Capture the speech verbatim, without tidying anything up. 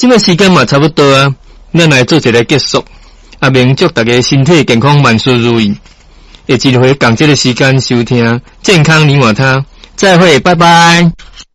今个时间嘛差不多啊，咱来做一个结束。阿明祝大家身体健康，万事如意。下一回共这个时间收听健康你我他，再会，拜拜。